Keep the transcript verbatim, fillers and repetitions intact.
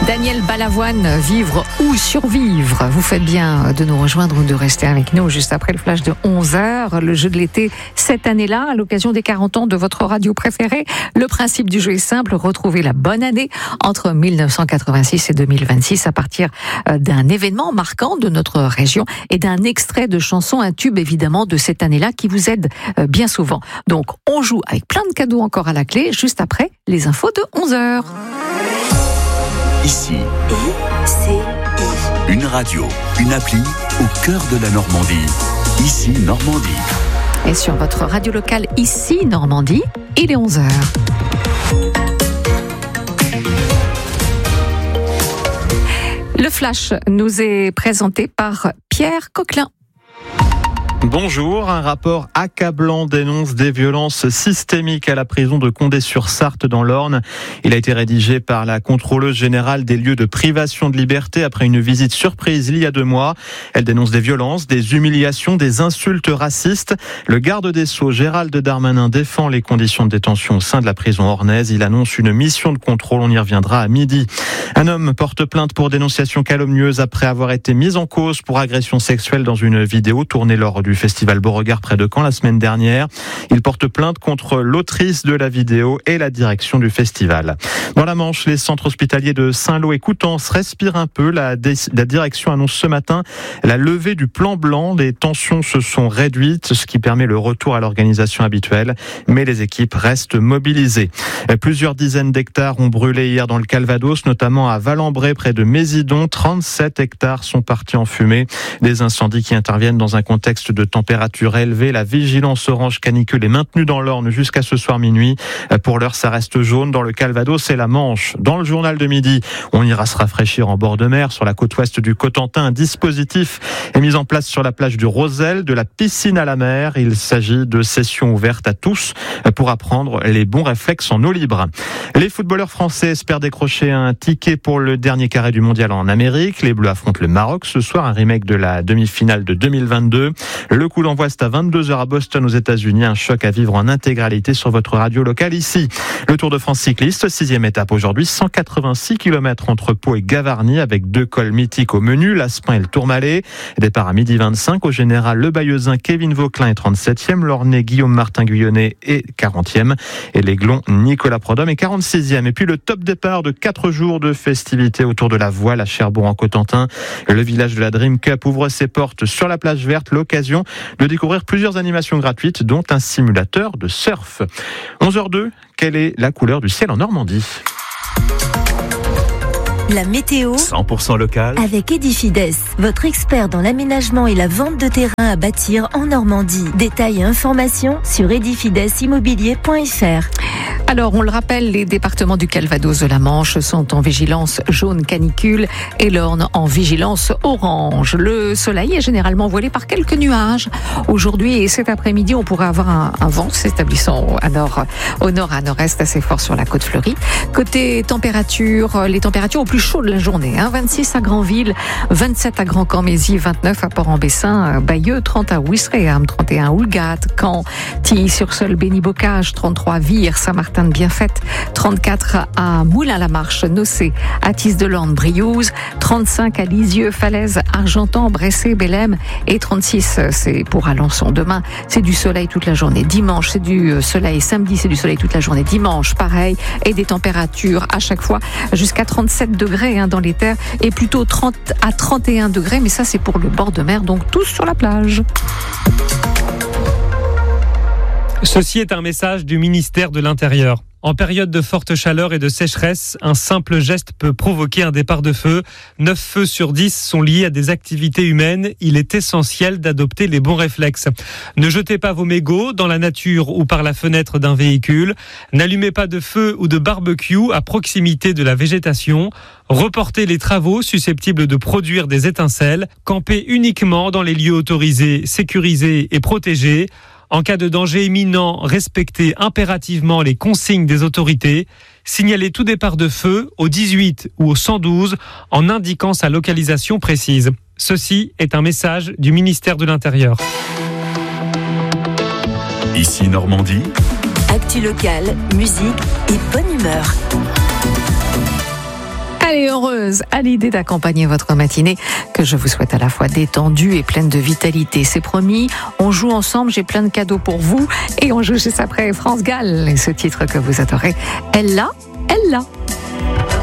Daniel Balavoine, vivre ou survivre. Vous faites bien de nous rejoindre ou de rester avec nous juste après le flash de onze heures. Le jeu de l'été cette année-là, à l'occasion des quarante ans de votre radio préférée. Le principe du jeu est simple, retrouver la bonne année entre mille neuf cent quatre-vingt-six et deux mille vingt-six à partir d'un événement marquant de notre région et d'un extrait de chanson, un tube évidemment de cette année-là qui vous aide bien souvent. Donc on joue avec plein de cadeaux encore à la clé juste après les infos de onze heures. Ici, I C I. Une radio, une appli au cœur de la Normandie. Ici, Normandie. Et sur votre radio locale Ici, Normandie, il est onze heures. Le flash nous est présenté par Pierre Coquelin. Bonjour, un rapport accablant dénonce des violences systémiques à la prison de Condé-sur-Sarthe dans l'Orne. Il a été rédigé par la contrôleuse générale des lieux de privation de liberté après une visite surprise il y a deux mois. Elle dénonce des violences, des humiliations, des insultes racistes. Le garde des Sceaux, Gérald Darmanin, défend les conditions de détention au sein de la prison ornaise. Il annonce une mission de contrôle, on y reviendra à midi. Un homme porte plainte pour dénonciation calomnieuse après avoir été mis en cause pour agression sexuelle dans une vidéo tournée lors du Festival Beauregard près de Caen la semaine dernière. Il porte plainte contre l'autrice de la vidéo et la direction du festival. Dans la Manche, les centres hospitaliers de Saint-Lô et Coutances respirent un peu. La, dé- la direction annonce ce matin la levée du plan blanc. Les tensions se sont réduites, ce qui permet le retour à l'organisation habituelle. Mais les équipes restent mobilisées. Plusieurs dizaines d'hectares ont brûlé hier dans le Calvados, notamment à Valembré près de Mésidon. trente-sept hectares sont partis en fumée. Des incendies qui interviennent dans un contexte de température élevée. La vigilance orange canicule est maintenue dans l'Orne jusqu'à ce soir minuit. Pour l'heure, ça reste jaune dans le Calvados et la Manche. Dans le journal de midi, on ira se rafraîchir en bord de mer sur la côte ouest du Cotentin. Un dispositif est mis en place sur la plage du Rosel, de la piscine à la mer. Il s'agit de sessions ouvertes à tous pour apprendre les bons réflexes en eau libre. Les footballeurs français espèrent décrocher un ticket pour le dernier carré du mondial en Amérique. Les Bleus affrontent le Maroc ce soir, un remake de la demi-finale de deux mille vingt-deux. Le coup d'envoi, c'est à vingt-deux heures à Boston aux États-Unis. Un choc à vivre en intégralité sur votre radio locale ici. Le Tour de France cycliste, sixième étape aujourd'hui, cent quatre-vingt-six kilomètres entre Pau et Gavarnie avec deux cols mythiques au menu, l'Aspin et le Tourmalet. Départ à midi vingt-cinq. Au général, le Bayeuxin Kevin Vauquelin est trente-septième, l'Ornais Guillaume Martin Guyonnet est quarantième et l'Aiglon Nicolas Prodhomme est quarante-sixième. Et puis le top départ de quatre jours de festivités autour de la voile à Cherbourg en Cotentin. Le village de la Dream Cup ouvre ses portes sur la plage verte, l'occasion de découvrir plusieurs animations gratuites, dont un simulateur de surf. onze heures deux, quelle est la couleur du ciel en Normandie ? La météo cent pour cent local. avec Edifides, votre expert dans l'aménagement et la vente de terrain à bâtir en Normandie. Détails et informations sur edifides immobilier point f r. Alors, on le rappelle, les départements du Calvados de la Manche sont en vigilance jaune canicule et l'Orne en vigilance orange. Le soleil est généralement voilé par quelques nuages. Aujourd'hui et cet après-midi, on pourrait avoir un, un vent s'établissant à nord, au nord à nord-est assez fort sur la côte fleurie. Côté température, les températures au plus chaud de la journée. Hein, vingt-six à Granville, vingt-sept à Grand-Cormézy, vingt-neuf à Port-en-Bessin, Bayeux, trente à Ouistreham, trente et un à Houlgate, Caen, Tilly-sur-Seul, Béni-Bocage, trente-trois à Vire, Saint-Martin de Bienfaite, trente-quatre à Moulins-la-Marche, Nocé, Athis de l'Orne, Briouze, trente-cinq à Lisieux, Falaise, Argentan, Bressé, Bellem et trente-six, c'est pour Alençon. Demain, c'est du soleil toute la journée. Dimanche, c'est du soleil. Samedi, c'est du soleil toute la journée. Dimanche, pareil, et des températures à chaque fois jusqu'à trente-sept degrés hein, dans les terres et plutôt trente à trente et un degrés, mais ça c'est pour le bord de mer, donc tous sur la plage. Ceci est un message du ministère de l'Intérieur. En période de forte chaleur et de sécheresse, un simple geste peut provoquer un départ de feu. neuf feux sur dix sont liés à des activités humaines. Il est essentiel d'adopter les bons réflexes. Ne jetez pas vos mégots dans la nature ou par la fenêtre d'un véhicule. N'allumez pas de feu ou de barbecue à proximité de la végétation. Reportez les travaux susceptibles de produire des étincelles. Campez uniquement dans les lieux autorisés, sécurisés et protégés. En cas de danger imminent, respectez impérativement les consignes des autorités. Signalez tout départ de feu au dix-huit ou au cent douze en indiquant sa localisation précise. Ceci est un message du ministère de l'Intérieur. Ici Normandie. Actu locale, musique et bonne humeur. Allez, heureuse à l'idée d'accompagner votre matinée que je vous souhaite à la fois détendue et pleine de vitalité. C'est promis, on joue ensemble, j'ai plein de cadeaux pour vous et on joue juste après France Gall. Et ce titre que vous adorez, Elle là